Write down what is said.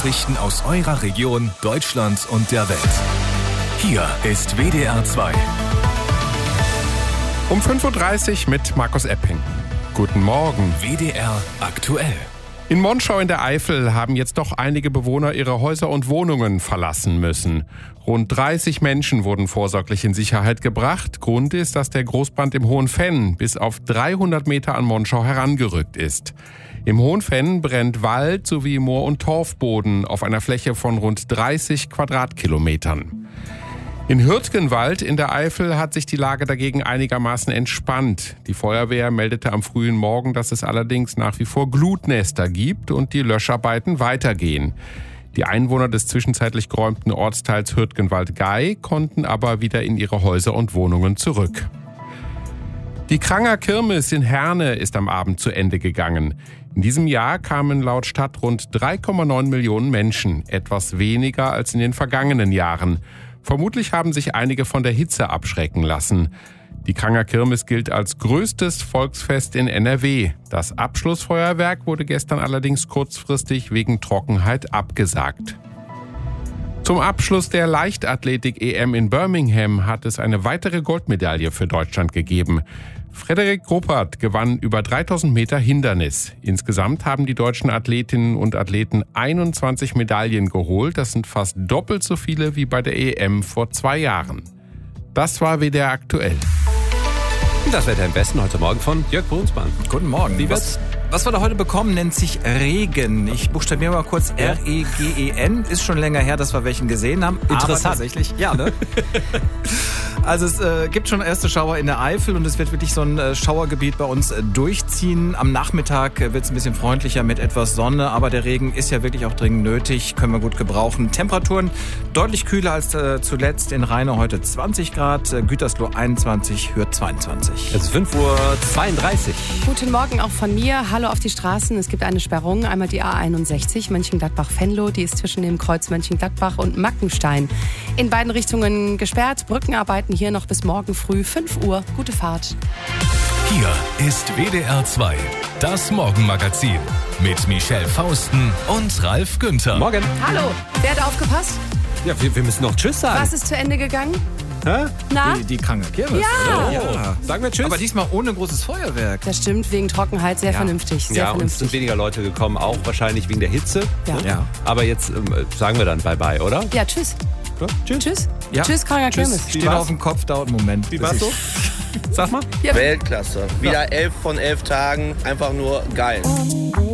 Nachrichten aus eurer Region, Deutschland und der Welt. Hier ist WDR 2. Um 5.30 Uhr mit Markus Epping. Guten Morgen. WDR aktuell. In Monschau in der Eifel haben jetzt doch einige Bewohner ihre Häuser und Wohnungen verlassen müssen. Rund 30 Menschen wurden vorsorglich in Sicherheit gebracht. Grund ist, dass der Großbrand im Hohenfenn bis auf 300 Meter an Monschau herangerückt ist. Im Hohenfenn brennt Wald sowie Moor- und Torfboden auf einer Fläche von rund 30 Quadratkilometern. In Hürtgenwald in der Eifel hat sich die Lage dagegen einigermaßen entspannt. Die Feuerwehr meldete am frühen Morgen, dass es allerdings nach wie vor Glutnester gibt und die Löscharbeiten weitergehen. Die Einwohner des zwischenzeitlich geräumten Ortsteils Hürtgenwald-Gei konnten aber wieder in ihre Häuser und Wohnungen zurück. Die Kranger Kirmes in Herne ist am Abend zu Ende gegangen. In diesem Jahr kamen laut Stadt rund 3,9 Millionen Menschen, etwas weniger als in den vergangenen Jahren. Vermutlich haben sich einige von der Hitze abschrecken lassen. Die Kranger Kirmes gilt als größtes Volksfest in NRW. Das Abschlussfeuerwerk wurde gestern allerdings kurzfristig wegen Trockenheit abgesagt. Zum Abschluss der Leichtathletik-EM in Birmingham hat es eine weitere Goldmedaille für Deutschland gegeben. Frederik Ruppert gewann über 3000 Meter Hindernis. Insgesamt haben die deutschen Athletinnen und Athleten 21 Medaillen geholt. Das sind fast doppelt so viele wie bei der EM vor 2 Jahren. Das war WDR aktuell. Das Wetter im Westen heute Morgen von Jörg Brunsmann. Guten Morgen. Wie wird's? Was wir da heute bekommen, nennt sich Regen. Ich buchstabiere mal kurz R-E-G-E-N. Ist schon länger her, dass wir welchen gesehen haben. Interessant. Aber tatsächlich, ja, ne? Also es gibt schon erste Schauer in der Eifel und es wird wirklich so ein Schauergebiet bei uns durchziehen. Am Nachmittag wird es ein bisschen freundlicher mit etwas Sonne, aber der Regen ist ja wirklich auch dringend nötig, können wir gut gebrauchen. Temperaturen deutlich kühler als zuletzt. In Rheine heute 20 Grad, Gütersloh 21, Hürth 22. Es ist 5.32 Uhr. Guten Morgen auch von mir. Hallo auf die Straßen. Es gibt eine Sperrung. Einmal die A61 Mönchengladbach-Venlo. Die ist zwischen dem Kreuz Mönchengladbach und Mackenstein in beiden Richtungen gesperrt. Brückenarbeiten hier noch bis morgen früh 5 Uhr. Gute Fahrt. Hier ist WDR 2, das Morgenmagazin mit Michelle Fausten und Ralf Günther. Morgen. Hallo. Wer hat aufgepasst? Ja, wir müssen noch Tschüss sagen. Was ist zu Ende gegangen? Hä? Na? Die Kranger Kirmes, Ja. oder? Ja. Sagen wir Tschüss. Aber diesmal ohne großes Feuerwerk. Das stimmt, wegen Trockenheit sehr vernünftig. Sehr Ja, und es sind vernünftig. weniger Leute gekommen, auch wahrscheinlich wegen der Hitze. Ja. Ja. Aber jetzt sagen wir dann Bye-bye, oder? Ja, tschüss. Ja, tschüss. Tschüss. Ja. Tschüss, Kranger Kirmes. Steht auf dem Kopf, dauert einen Moment. Wie war's so? Sag mal. Ja. Weltklasse. Wieder 11 von 11 Tagen. Einfach nur geil.